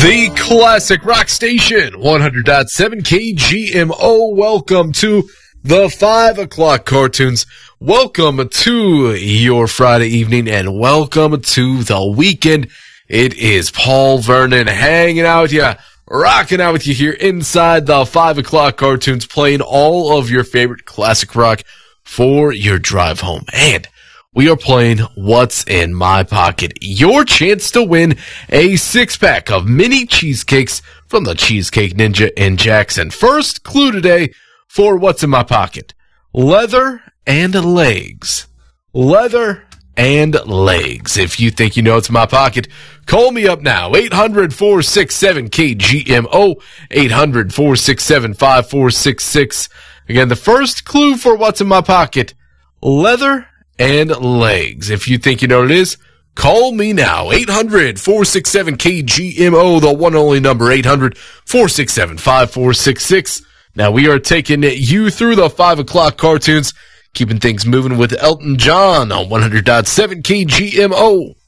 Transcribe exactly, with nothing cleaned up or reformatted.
The classic rock station, one hundred point seven K G M O. Welcome to the five o'clock cartoons. Welcome to your Friday evening and welcome to the weekend. It is Paul Vernon hanging out with you, rocking out with you here inside the five o'clock cartoons, playing all of your favorite classic rock for your drive home. And we are playing What's in My Pocket, your chance to win a six-pack of mini cheesecakes from the Cheesecake Ninja in Jackson. First clue today for What's in My Pocket: leather and legs. Leather and legs. If you think you know what's in my pocket, call me up now. eight hundred, four six seven, K G M O. eight hundred, four six seven, five four six six. Again, the first clue for What's in My Pocket: leather and legs. If you think you know what it is, call me now. eight hundred, four six seven, K G M O, the one and only number, eight hundred, four six seven, five four six six. Now we are taking you through the five o'clock cartoons, keeping things moving with Elton John on one hundred point seven K G M O.